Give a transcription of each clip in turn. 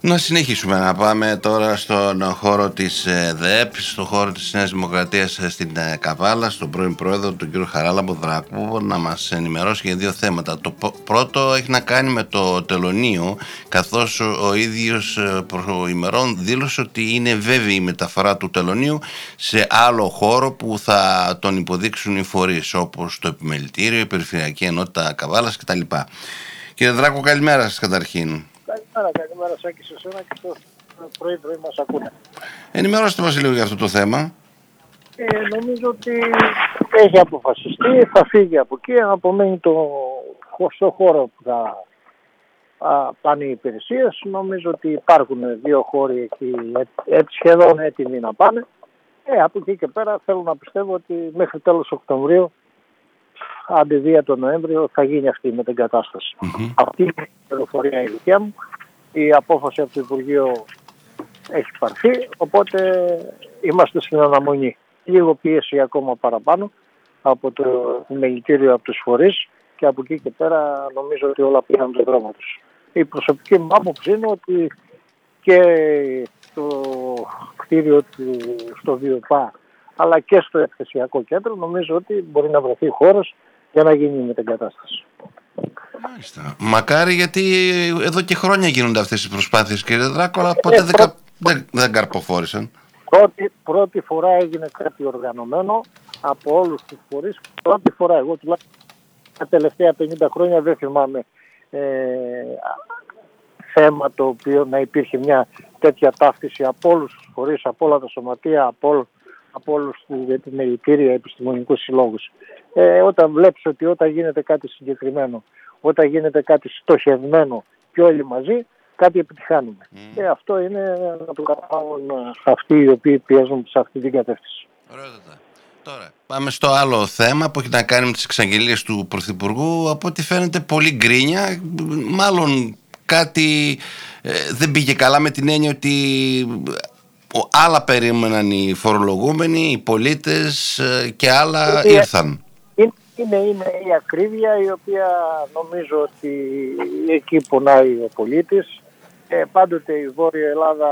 Να συνεχίσουμε, να πάμε τώρα στον χώρο της ΔΕΕΠ, στον χώρο της Νέας Δημοκρατίας στην Καβάλα, στον πρώην πρόεδρο, τον κύριο Χαράλαμπο Δράκου, να μας ενημερώσει για δύο θέματα. Το πρώτο έχει να κάνει με το τελωνείο, καθώς ο ίδιος προημερών δήλωσε ότι είναι βέβαιη η μεταφορά του τελωνείου σε άλλο χώρο που θα τον υποδείξουν οι φορείς, όπως το Επιμελητήριο, η Περιφερειακή Ενότητα Καβάλας κτλ. Κύριε Δράκο, καλημέρα σας καταρχήν. Καλημέρα Σάκη σε εσένα και στο πρωί μας ακούνε. Ενημερώστε μας λίγο για αυτό το θέμα. Νομίζω ότι έχει αποφασιστεί, θα φύγει από εκεί, απομένει στο χώρο που θα πάνε οι υπηρεσίες. Νομίζω ότι υπάρχουν δύο χώροι εκεί σχεδόν έτοιμοι να πάνε. Από εκεί και πέρα θέλω να πιστεύω ότι μέχρι τέλος Οκτωβρίου, αντί τον Νοέμβριο, θα γίνει αυτή η μετεγκατάσταση. Αυτή είναι η πληροφορία η δικιά μου. Η απόφαση από το Υπουργείο έχει πάρθει, οπότε είμαστε στην αναμονή. Λίγο πίεση ακόμα παραπάνω από το Επιμελητήριο, από τους φορείς, και από εκεί και πέρα νομίζω ότι όλα πήγαν τον δρόμο τους. Η προσωπική μου άποψη είναι ότι και το κτίριο στο ΒΙΟΠΑ αλλά και στο εκθεσιακό κέντρο νομίζω ότι μπορεί να βρεθεί χώρος για να γίνει η μετεγκατάσταση. Μάλιστα. Μακάρι, γιατί εδώ και χρόνια γίνονται αυτές οι προσπάθειες, κύριε Δράκο, αλλά ποτέ δεν καρποφόρησαν. Πρώτη φορά έγινε κάτι οργανωμένο από όλους τους φορείς. Πρώτη φορά, εγώ τουλάχιστον τα τελευταία 50 χρόνια δεν θυμάμαι θέμα το οποίο να υπήρχε μια τέτοια ταύτιση από όλους τους φορείς, από όλα τα σωματεία, από όλους τους επιμελητήρια, επιστημονικούς συλλόγους. Όταν βλέπεις ότι όταν γίνεται κάτι συγκεκριμένο, όταν γίνεται κάτι στοχευμένο και όλοι μαζί, κάτι επιτυχάνουμε. Αυτό είναι να το καταλάβουν αυτοί οι οποίοι πιέζουν σε αυτή την κατεύθυνση. Ωραία. Τώρα πάμε στο άλλο θέμα που έχει να κάνει με τις εξαγγελίες του Πρωθυπουργού. Από ό,τι φαίνεται πολύ γκρίνια, μάλλον κάτι δεν πήγε καλά, με την έννοια ότι άλλα περίμεναν οι φορολογούμενοι, οι πολίτες, και άλλα ήρθαν. Είναι η ακρίβεια η οποία νομίζω ότι εκεί πονάει ο πολίτης. Πάντοτε η Βόρεια Ελλάδα,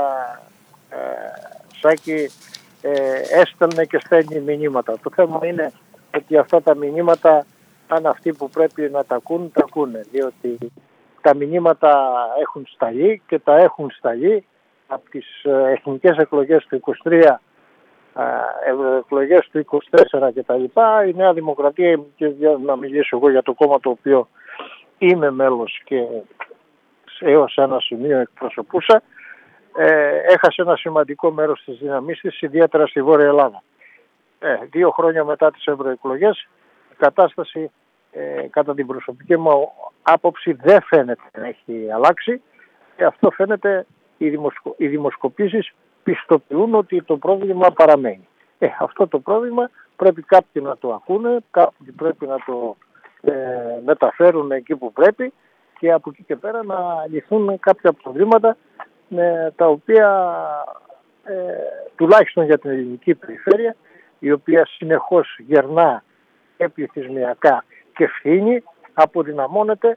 Σάκη, έστελνε και στέλνει μηνύματα. Το θέμα είναι ότι αυτά τα μηνύματα, αν αυτοί που πρέπει να τα ακούνε, διότι τα μηνύματα έχουν σταλεί και τα έχουν σταλεί από τις εθνικές εκλογές του 23, εκλογές του 24 κτλ. Η Νέα Δημοκρατία, και να μιλήσω εγώ για το κόμμα το οποίο είμαι μέλος και έως ένα σημείο εκπροσωπούσα, έχασε ένα σημαντικό μέρος της δύναμής της, ιδιαίτερα στη Βόρεια Ελλάδα. 2 χρόνια μετά τις ευρωεκλογές η κατάσταση κατά την προσωπική μου άποψη δεν φαίνεται να έχει αλλάξει, και αυτό φαίνεται, οι δημοσκοπήσεις πιστοποιούν ότι το πρόβλημα παραμένει. Αυτό το πρόβλημα πρέπει κάποιοι να το ακούνε, κάποιοι πρέπει να το μεταφέρουν εκεί που πρέπει, και από εκεί και πέρα να λυθούν κάποια προβλήματα τα οποία τουλάχιστον για την ελληνική περιφέρεια, η οποία συνεχώς γερνά και πληθυσμιακά και φθήνει, αποδυναμώνεται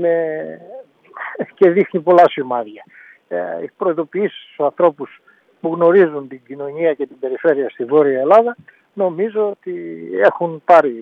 και δείχνει πολλά σημάδια. Οι προειδοποιήσεις στους ανθρώπους που γνωρίζουν την κοινωνία και την περιφέρεια στη Βόρεια Ελλάδα νομίζω ότι έχουν πάρει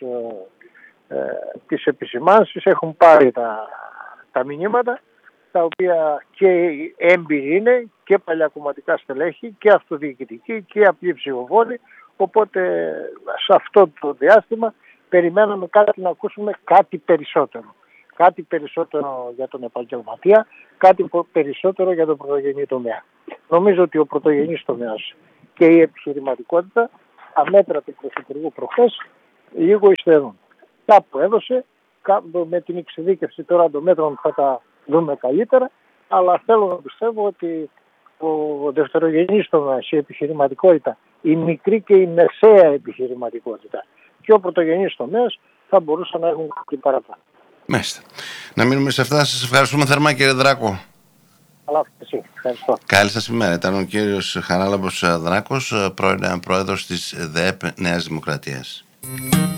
τις επισημάνσεις, έχουν πάρει τα μηνύματα, τα οποία και έμπειροι είναι και παλιακομματικά στελέχη και αυτοδιοικητικοί και απλοί ψηφοφόροι, οπότε σε αυτό το διάστημα περιμέναμε να ακούσουμε κάτι περισσότερο. Κάτι περισσότερο για τον επαγγελματία, κάτι περισσότερο για τον πρωτογενή τομέα. Νομίζω ότι ο πρωτογενής τομέας και η επιχειρηματικότητα, τα μέτρα του Πρωθυπουργού προχθές, λίγο υστερούν. Κάπου έδωσε, με την εξειδίκευση τώρα των μέτρων θα τα δούμε καλύτερα, αλλά θέλω να πιστεύω ότι ο δευτερογενής τομέας, η επιχειρηματικότητα, η μικρή και η μεσαία επιχειρηματικότητα και ο πρωτογενής τομέας θα μπορούσαν να έχουν κάτι παραπάνω. Μάλιστα. Να μείνουμε σε αυτά. Σας ευχαριστούμε θερμά, κύριε Δράκο. Καλά, εσύ. Ευχαριστώ. Καλή σας ημέρα. Ήταν ο κύριος Χαράλαμπος Δράκος, πρώην πρόεδρος της ΔΕΕΠ Νέας Δημοκρατίας.